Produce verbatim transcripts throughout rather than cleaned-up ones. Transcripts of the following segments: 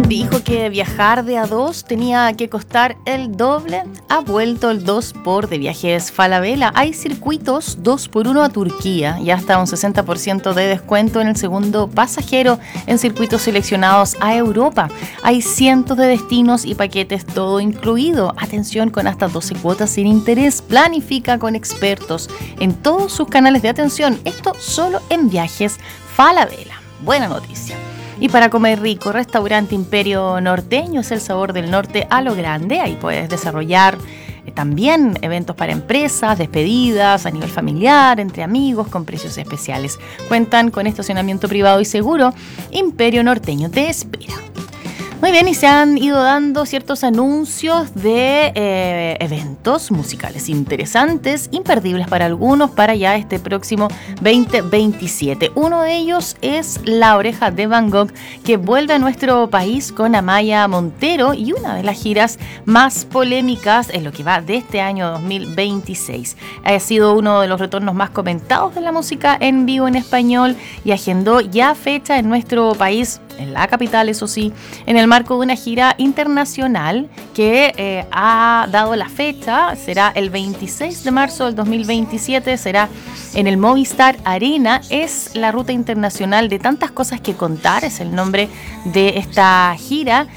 Dijo que viajar de a dos tenía que costar el doble. Ha vuelto el dos por de Viajes Falabella. Hay circuitos dos por uno a Turquía y hasta un sesenta por ciento de descuento en el segundo pasajero en circuitos seleccionados a Europa. Hay cientos de destinos y paquetes todo incluido. Atención, con hasta doce cuotas sin interés. Planifica con expertos en todos sus canales de atención. Esto solo en Viajes Falabella. Buena noticia. Y para comer rico, Restaurante Imperio Norteño es el sabor del norte a lo grande. Ahí puedes desarrollar eh, también eventos para empresas, despedidas a nivel familiar, entre amigos, con precios especiales. Cuentan con estacionamiento privado y seguro. Imperio Norteño te espera. Muy bien, y se han ido dando ciertos anuncios de eh, eventos musicales interesantes, imperdibles para algunos, para ya este próximo veinte veintisiete. Uno de ellos es La Oreja de Van Gogh, que vuelve a nuestro país con Amaya Montero y una de las giras más polémicas en lo que va de este año dos mil veintiséis. Ha sido uno de los retornos más comentados de la música en vivo en español y agendó ya fecha en nuestro país, en la capital, eso sí, en el marco de una gira internacional que eh, ha dado la fecha. Será el veintiséis de marzo del dos mil veintisiete, será en el Movistar Arena. Es la ruta internacional de tantas cosas que contar, es el nombre de esta gira.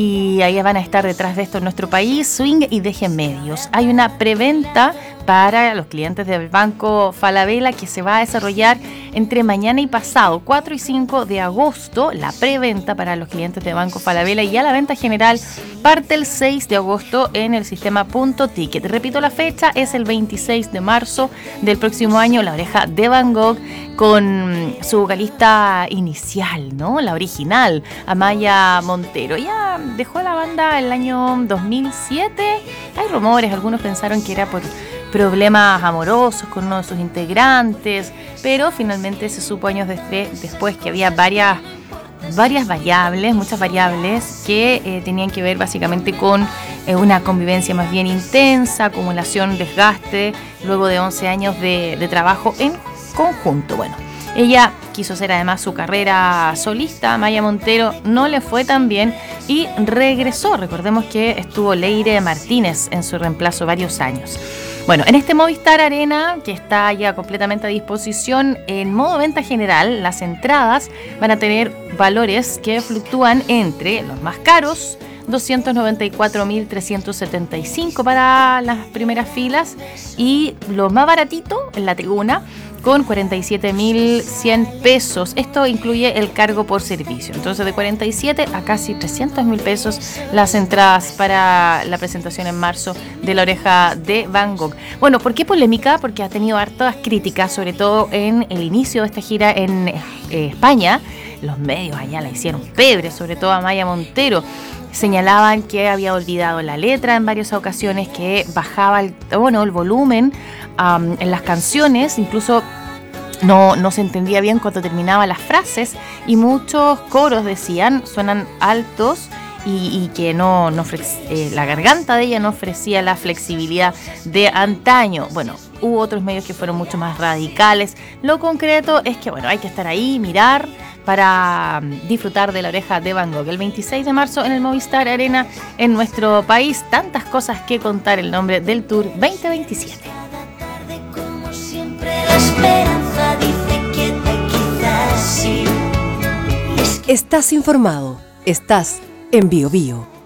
Y ahí van a estar detrás de esto en nuestro país Swing y Deje Medios. Hay una preventa para los clientes del Banco Falabella que se va a desarrollar entre mañana y pasado, cuatro y cinco de agosto. La preventa para los clientes de Banco Falabella, y ya la venta general parte el seis de agosto en el sistema Punto Ticket. Repito, la fecha es el veintiséis de marzo del próximo año. La Oreja de Van Gogh con su vocalista inicial, ¿no? La original, Amaya Montero. Ya dejó la banda el año dos mil siete. Hay rumores, algunos pensaron que era por problemas amorosos con uno de sus integrantes, pero finalmente se supo años después, después que había varias, varias variables, muchas variables que eh, tenían que ver básicamente con eh, una convivencia más bien intensa, acumulación, desgaste, luego de once años de, de trabajo en conjunto. Bueno, ella quiso hacer además su carrera solista. Amaya Montero no le fue tan bien y regresó. Recordemos que estuvo Leire Martínez en su reemplazo varios años. Bueno, en este Movistar Arena, que está ya completamente a disposición en modo venta general, las entradas van a tener valores que fluctúan entre los más caros, doscientos noventa y cuatro mil trescientos setenta y cinco para las primeras filas, y lo más baratito en la tribuna, con cuarenta y siete mil cien pesos. Esto incluye el cargo por servicio. Entonces, de cuarenta y siete a casi trescientos mil pesos las entradas para la presentación en marzo de La Oreja de Van Gogh. Bueno, ¿por qué polémica? Porque ha tenido hartas críticas, sobre todo en el inicio de esta gira en eh, España. Los medios allá la hicieron pebre, sobre todo a Amaya Montero. Señalaban que había olvidado la letra en varias ocasiones, que bajaba el tono, el volumen um, en las canciones, incluso no, no se entendía bien cuando terminaban las frases, y muchos coros decían suenan altos y, y que no, no eh, la garganta de ella no ofrecía la flexibilidad de antaño. Bueno, hubo otros medios que fueron mucho más radicales. Lo concreto es que bueno, hay que estar ahí, mirar, para disfrutar de La Oreja de Van Gogh el veintiséis de marzo en el Movistar Arena en nuestro país. Tantas cosas que contar, el nombre del Tour veinte veintisiete. Estás informado, estás en Bio Bio.